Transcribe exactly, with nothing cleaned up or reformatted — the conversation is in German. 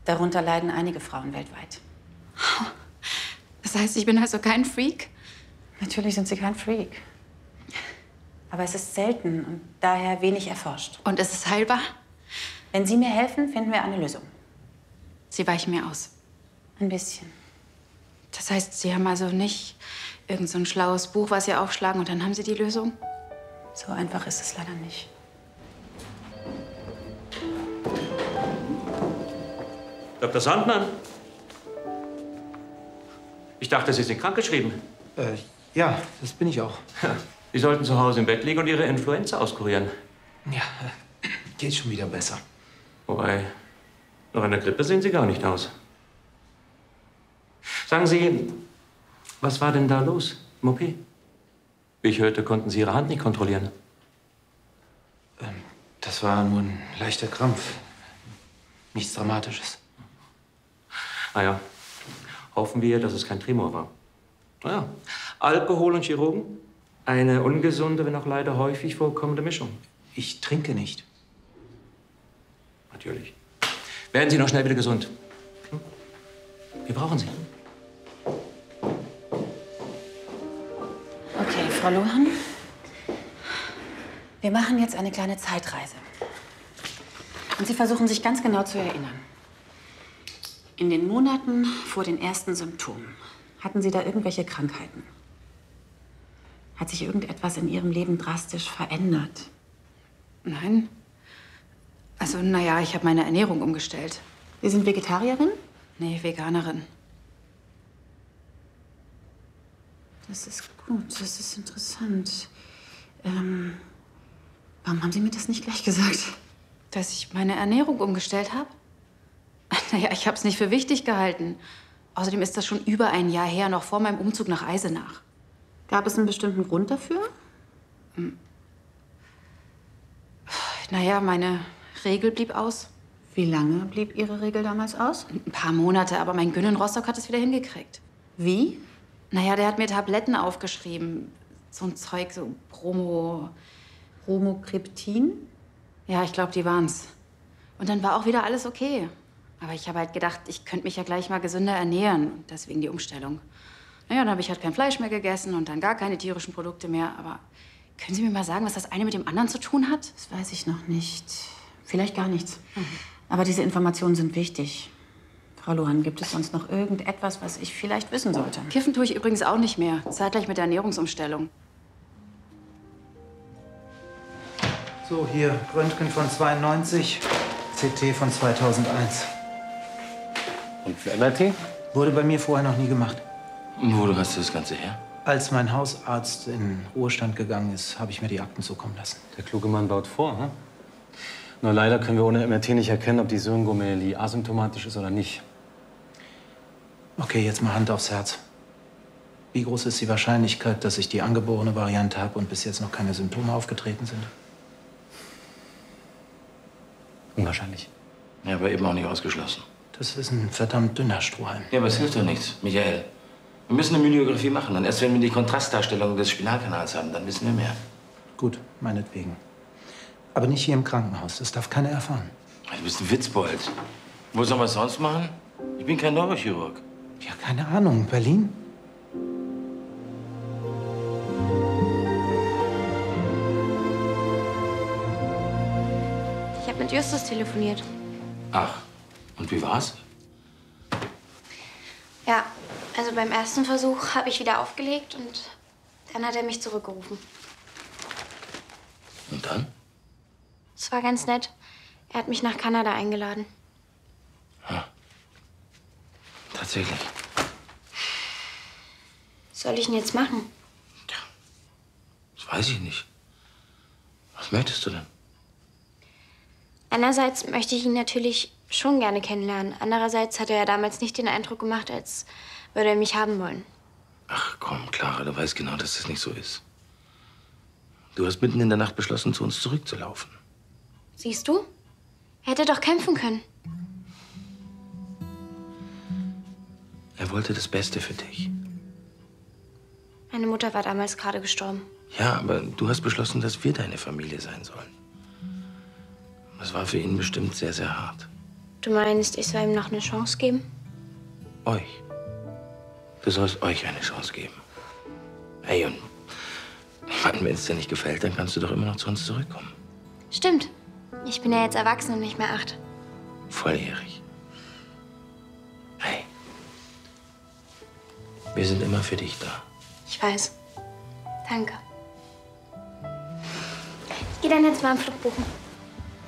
Darunter leiden einige Frauen weltweit. Das heißt, ich bin also kein Freak? Natürlich sind Sie kein Freak. Aber es ist selten und daher wenig erforscht. Und ist es heilbar? Wenn Sie mir helfen, finden wir eine Lösung. Sie weichen mir aus. Ein bisschen. Das heißt, Sie haben also nicht irgend so ein schlaues Buch, was Sie aufschlagen und dann haben Sie die Lösung? So einfach ist es leider nicht. Doktor Sandmann? Ich dachte, Sie sind krankgeschrieben. Äh, ja, das bin ich auch. Ja, Sie sollten zu Hause im Bett liegen und Ihre Influenza auskurieren. Ja, äh, geht schon wieder besser. Wobei, nach einer Grippe sehen Sie gar nicht aus. Sagen Sie, was war denn da los im O P? Wie ich hörte, konnten Sie Ihre Hand nicht kontrollieren. Ähm, das war nur ein leichter Krampf. Nichts Dramatisches. Ah ja, hoffen wir, dass es kein Tremor war. Naja, Alkohol und Chirurgen? Eine ungesunde, wenn auch leider häufig vorkommende Mischung. Ich trinke nicht. Natürlich. Werden Sie noch schnell wieder gesund. Hm? Wir brauchen Sie. Okay, Frau Luhan. Wir machen jetzt eine kleine Zeitreise. Und Sie versuchen, sich ganz genau zu erinnern. In den Monaten vor den ersten Symptomen, hatten Sie da irgendwelche Krankheiten? Hat sich irgendetwas in Ihrem Leben drastisch verändert? Nein. Also, naja, ich habe meine Ernährung umgestellt. Sie sind Vegetarierin? Nee, Veganerin. Das ist gut, das ist interessant. Ähm, warum haben Sie mir das nicht gleich gesagt? Dass ich meine Ernährung umgestellt habe? Naja, ich habe es nicht für wichtig gehalten. Außerdem ist das schon über ein Jahr her, noch vor meinem Umzug nach Eisenach. Gab es einen bestimmten Grund dafür? Hm. Naja, meine Regel blieb aus. Wie lange blieb Ihre Regel damals aus? Ein paar Monate, aber mein Günnen Rostock hat es wieder hingekriegt. Wie? Naja, der hat mir Tabletten aufgeschrieben. So ein Zeug, so Bromo... Bromokriptin? Ja, ich glaube, die waren's. Und dann war auch wieder alles okay. Aber ich habe halt gedacht, ich könnte mich ja gleich mal gesünder ernähren. Und deswegen die Umstellung. Naja, dann habe ich halt kein Fleisch mehr gegessen und dann gar keine tierischen Produkte mehr. Aber können Sie mir mal sagen, was das eine mit dem anderen zu tun hat? Das weiß ich noch nicht. Vielleicht gar nichts. Mhm. Aber diese Informationen sind wichtig. Frau Luhan, gibt es sonst noch irgendetwas, was ich vielleicht wissen sollte? Kiffen tue ich übrigens auch nicht mehr. Zeitgleich mit der Ernährungsumstellung. So, hier, Röntgen von zweiundneunzig, C T von zweitausendeins. Und für M R T? Wurde bei mir vorher noch nie gemacht. Und wo hast du das Ganze her? Als mein Hausarzt in Ruhestand gegangen ist, habe ich mir die Akten zukommen lassen. Der kluge Mann baut vor, hm? Nur leider können wir ohne M R T nicht erkennen, ob die Syringomyelie asymptomatisch ist oder nicht. Okay, jetzt mal Hand aufs Herz. Wie groß ist die Wahrscheinlichkeit, dass ich die angeborene Variante habe und bis jetzt noch keine Symptome aufgetreten sind? Unwahrscheinlich. Ja, aber eben auch nicht ausgeschlossen. Das ist ein verdammt dünner Strohhalm. Ja, aber es hilft doch nichts, Michael. Wir müssen eine Myeliographie machen. Und erst wenn wir die Kontrastdarstellung des Spinalkanals haben, dann wissen wir mehr. Gut, meinetwegen. Aber nicht hier im Krankenhaus. Das darf keiner erfahren. Du bist ein Witzbold. Wo sollen wir es sonst machen? Ich bin kein Neurochirurg. Ja, keine Ahnung. Berlin? Ich habe mit Justus telefoniert. Ach, und wie war's? Ja, also beim ersten Versuch habe ich wieder aufgelegt und dann hat er mich zurückgerufen. Und dann? Es war ganz nett. Er hat mich nach Kanada eingeladen. Ja. Tatsächlich. Was soll ich denn jetzt machen? Tja, das weiß ich nicht. Was möchtest du denn? Einerseits möchte ich ihn natürlich schon gerne kennenlernen. Andererseits hat er ja damals nicht den Eindruck gemacht, als würde er mich haben wollen. Ach komm, Clara, du weißt genau, dass das nicht so ist. Du hast mitten in der Nacht beschlossen, zu uns zurückzulaufen. Siehst du? Er hätte doch kämpfen können. Er wollte das Beste für dich. Meine Mutter war damals gerade gestorben. Ja, aber du hast beschlossen, dass wir deine Familie sein sollen. Das war für ihn bestimmt sehr, sehr hart. Du meinst, ich soll ihm noch eine Chance geben? Euch. Du sollst euch eine Chance geben. Hey, und wenn es dir nicht gefällt, dann kannst du doch immer noch zu uns zurückkommen. Stimmt. Ich bin ja jetzt erwachsen und nicht mehr acht. Volljährig. Hey. Wir sind immer für dich da. Ich weiß. Danke. Ich gehe dann jetzt mal einen Flug buchen.